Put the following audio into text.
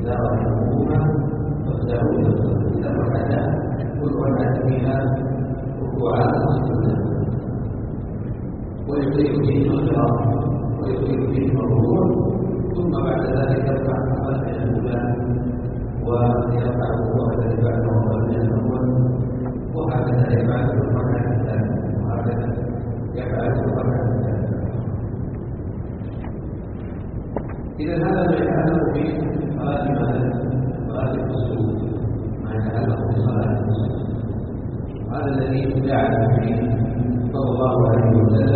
إذا رأيتموهما فابدأوا إلى الركعتان كل ركعة فيها ركوعات وسجودات ويطيل فيه القراءة ويطيل فيه الركوع ثم بعد ذلك يرفع الأقل من الأولى ويرفع الركوع الذي بعده أقل من الأول وهكذا يفعل في الركعة الثانية وهكذا يفعل في الركعة الثانية. إذا هذا ما يتعلق بصلاة الكسوف ما يتعلق بصلاة الكسوف هذا الذي جعل به صلى الله عليه وسلم